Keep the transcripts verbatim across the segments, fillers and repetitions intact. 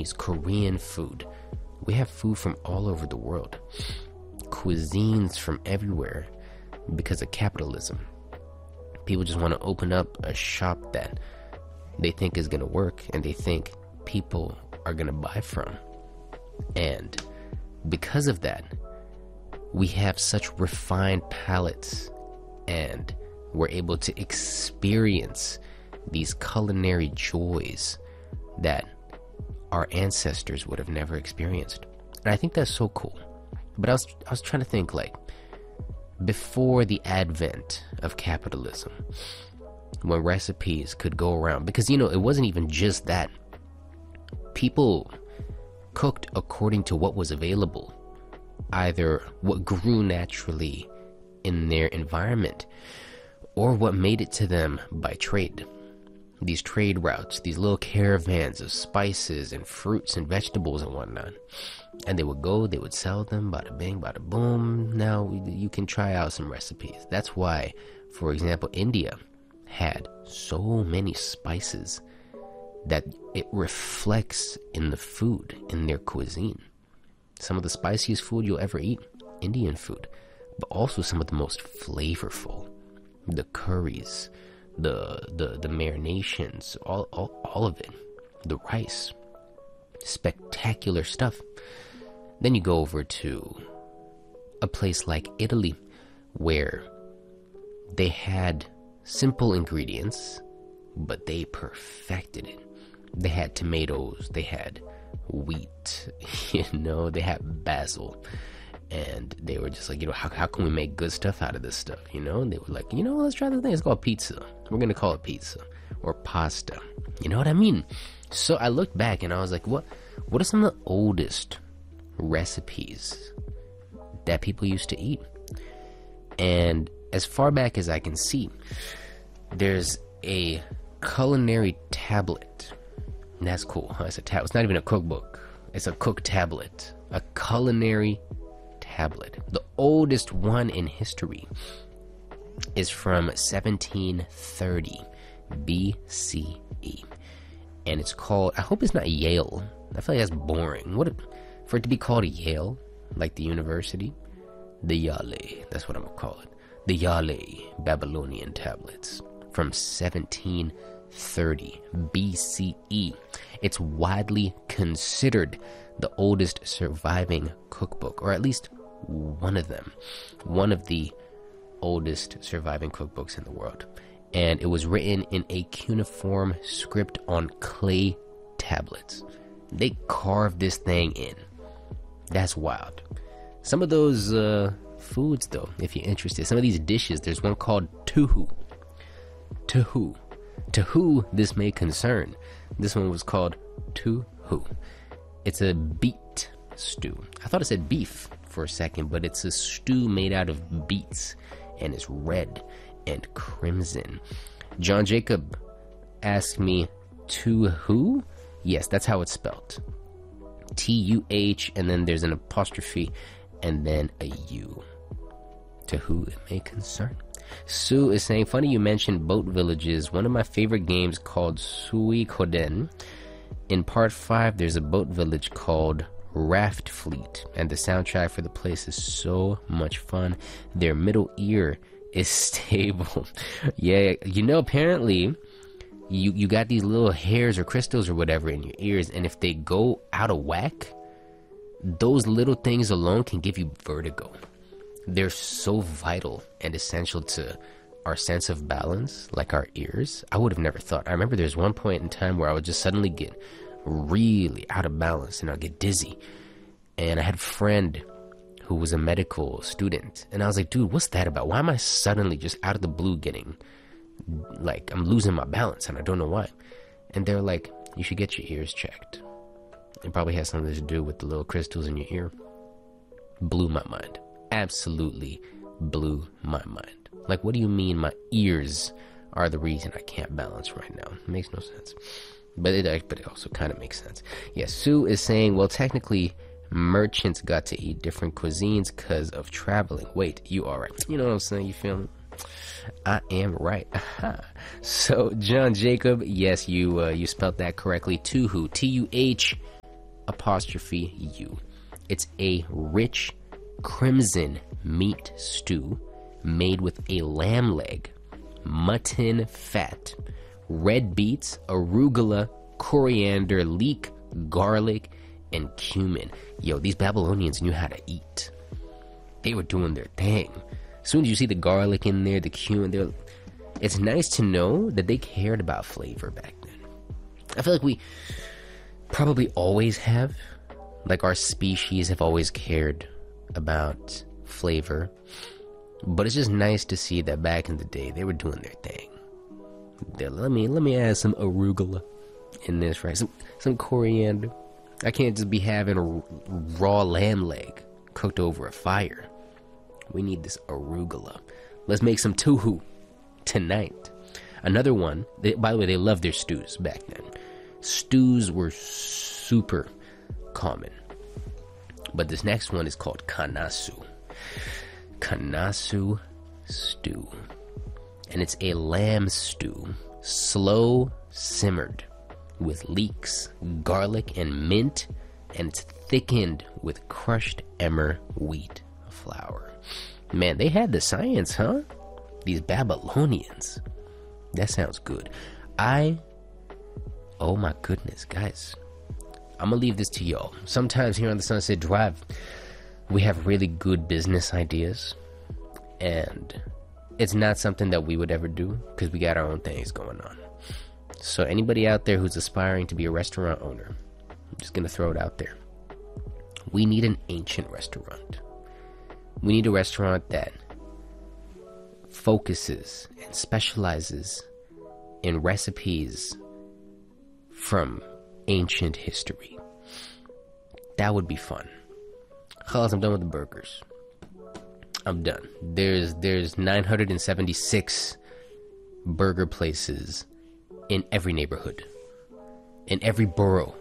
Japanese, Korean food. We have food from all over the world. Cuisines from everywhere because of capitalism. People just want to open up a shop that they think is going to work and they think people are going to buy from. And because of that, we have such refined palates and we're able to experience these culinary joys that our ancestors would have never experienced. And I think that's so cool. But I was I was trying to think, like, before the advent of capitalism, when recipes could go around, because, you know, it wasn't even just that. People cooked according to what was available, either what grew naturally in their environment or what made it to them by trade. These trade routes, these little caravans of spices and fruits and vegetables and whatnot. And they would go, they would sell them, bada bing, bada boom. Now you can try out some recipes. That's why, for example, India had so many spices that it reflects in the food, in their cuisine. Some of the spiciest food you'll ever eat, Indian food, but also some of the most flavorful. The curries, the the the marinations, all, all all of it, the rice, spectacular stuff. Then you go over to a place like Italy, where they had simple ingredients, but they perfected it. They had tomatoes, they had wheat, you know, they had basil. And they were just like, you know, how, how can we make good stuff out of this stuff, you know? And they were like, you know, let's try this thing. It's called pizza. We're going to call it pizza or pasta. You know what I mean? So I looked back and I was like, what, what are some of the oldest recipes that people used to eat? And as far back as I can see, there's a culinary tablet. And that's cool. Huh? It's a tablet. It's not even a cookbook. It's a cook tablet. A culinary tablet. The oldest one in history is from seventeen thirty B C E, and it's called, I hope it's not Yale. I feel like that's boring. What for it to be called Yale, like the university? The Yale, that's what I'm gonna call it. The Yale Babylonian tablets from seventeen thirty B C E. It's widely considered the oldest surviving cookbook, or at least one of them, one of the oldest surviving cookbooks in the world. And it was written in a cuneiform script on clay tablets. They carved this thing in. That's wild. Some of those uh, foods, though, if you're interested, some of these dishes, there's one called tuhu. Tuhu. To who this may concern, this one was called tuhu. It's a beet stew. I thought it said beef for a second, but it's a stew made out of beets, and it's red and crimson. John Jacob asked me, tuhu? Yes, that's how it's spelled. T U H, and then there's an apostrophe, and then a U. To who it may concern. Sue is saying, funny you mentioned boat villages. One of my favorite games called Suikoden. In part five, there's a boat village called Raft Fleet, and the soundtrack for the place is so much fun. Their middle ear is stable. Yeah, you know, apparently you you got these little hairs or crystals or whatever in your ears, and if they go out of whack, those little things alone can give you vertigo. They're so vital and essential to our sense of balance, like our ears. I would have never thought. I remember there's one point in time where I would just suddenly get really out of balance and I'd get dizzy. And I had a friend who was a medical student, and I was like, dude, what's that about? Why am I suddenly just out of the blue getting, like, I'm losing my balance and I don't know why? And they're like, you should get your ears checked. It probably has something to do with the little crystals in your ear. Blew my mind. Absolutely blew my mind. Like, what do you mean my ears are the reason I can't balance right now? It makes no sense. But it, but it also kind of makes sense. Yeah, Sue is saying, well, technically, merchants got to eat different cuisines because of traveling. Wait, you are right. You know what I'm saying? You feel me? I am right. So, John Jacob, yes, you uh, you spelled that correctly. Tuhu, T U H apostrophe U. It's a rich crimson meat stew made with a lamb leg, mutton fat, red beets, arugula, coriander, leek, garlic, and cumin. Yo, these Babylonians knew how to eat. They were doing their thing. As soon as you see the garlic in there, the cumin, it's nice to know that they cared about flavor back then. I feel like we probably always have. Like, our species have always cared about flavor. But it's just nice to see that back in the day, they were doing their thing. They're, let me let me add some arugula in this, right? Some, some coriander. I can't just be having a raw lamb leg cooked over a fire. We need this arugula. Let's make some tuhu tonight. Another one, they, by the way, they loved their stews back then. Stews were super common. But this next one is called kanasu. Kanasu stew. And it's a lamb stew, slow simmered with leeks, garlic, and mint, and it's thickened with crushed emmer wheat flour. Man, they had the science, huh? These Babylonians. That sounds good. I, oh my goodness, guys. I'm gonna leave this to y'all. Sometimes here on the Sunset Drive, we have really good business ideas, and it's not something that we would ever do because we got our own things going on. So anybody out there who's aspiring to be a restaurant owner, I'm just gonna throw it out there. We need an ancient restaurant. We need a restaurant that focuses and specializes in recipes from ancient history. That would be fun. Khalas, I'm done with the burgers. I'm done. There's there's nine hundred seventy-six burger places in every neighborhood, in every borough.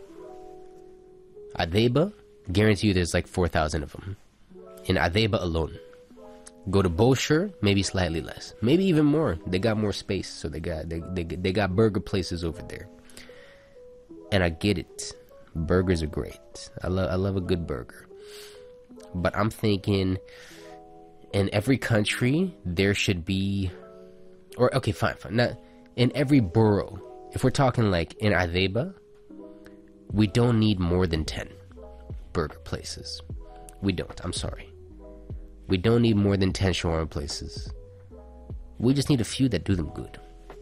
Adeba, guarantee you there's like four thousand of them in Adeba alone. Go to Bolshire, maybe slightly less, maybe even more. They got more space, so they got they they, they got burger places over there. And I get it, burgers are great. I love I love a good burger, but I'm thinking in every country there should be, or okay, fine, fine. Not in every borough. If we're talking like in Adeba, we don't need more than ten burger places. We don't. I'm sorry. We don't need more than ten shawarma places. We just need a few that do them good.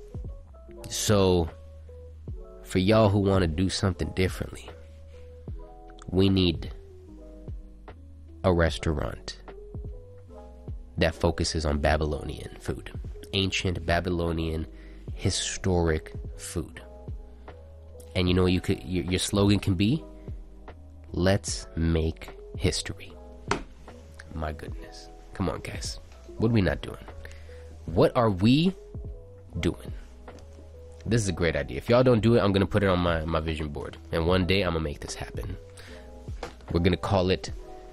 So, for y'all who want to do something differently, we need a restaurant that focuses on Babylonian food. Ancient Babylonian historic food. And you know what you could your, your slogan can be? Let's make history. My goodness. Come on, guys. What are we not doing? What are we doing? This is a great idea. If y'all don't do it, I'm going to put it on my, my vision board. And one day, I'm going to make this happen. We're going to call it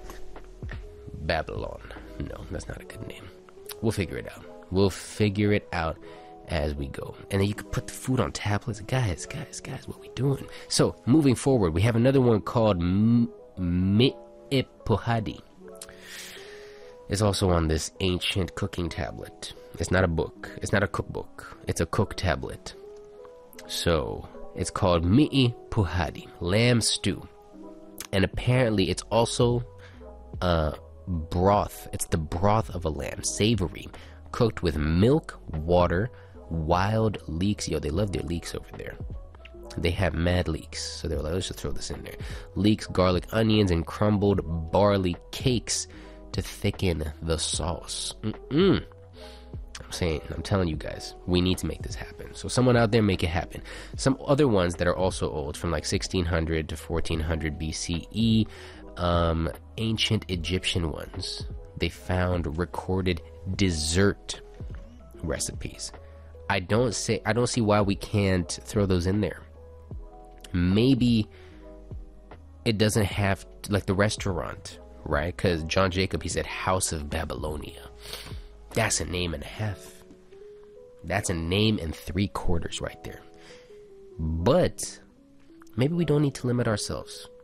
Babylon. No, that's not a good name. We'll figure it out. We'll figure it out as we go. And then you can put the food on tablets. Guys, guys, guys, what we doing? So, moving forward, we have another one called Mi'epohadi. It's also on this ancient cooking tablet. It's not a book. It's not a cookbook. It's a cook tablet. So, it's called Mi'epohadi, lamb stew. And apparently, it's also uh, broth. It's the broth of a lamb, savory, cooked with milk, water, wild leeks. Yo, they love their leeks over there. They have mad leeks. So they were like, let's just throw this in there. Leeks, garlic, onions, and crumbled barley cakes to thicken the sauce. Mm-mm. I'm saying, I'm telling you guys, we need to make this happen. So someone out there, make it happen. Some other ones that are also old, from like sixteen hundred to fourteen hundred B C E, um, ancient Egyptian ones. They found recorded dessert recipes. I don't say, I don't see why we can't throw those in there. Maybe it doesn't have to, like the restaurant, right? Because John Jacob, he said House of Babylonia. That's a name and a half. That's a name and three quarters right there. But maybe we don't need to limit ourselves.